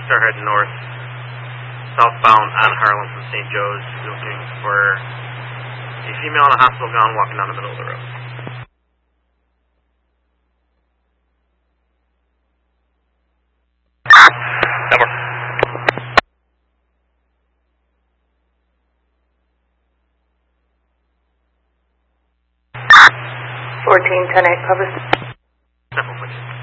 Star heading north, southbound on Harlem from St. Joe's, looking for a female in a hospital gown walking down the middle of the road. Number. 14, 10-8, cover. Simple, please.